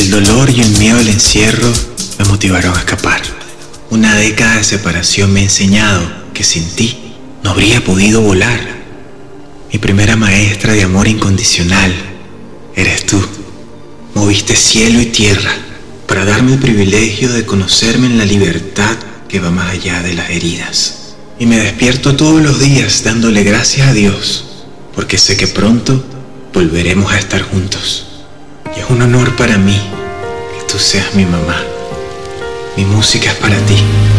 El dolor y el miedo al encierro me motivaron a escapar. Una década de separación me ha enseñado que sin ti no habría podido volar. Mi primera maestra de amor incondicional eres tú. Moviste cielo y tierra para darme el privilegio de conocerme en la libertad que va más allá de las heridas. Y me despierto todos los días dándole gracias a Dios, porque sé que pronto volveremos a estar juntos. Y es un honor para mí que tú seas mi mamá. Mi música es para ti.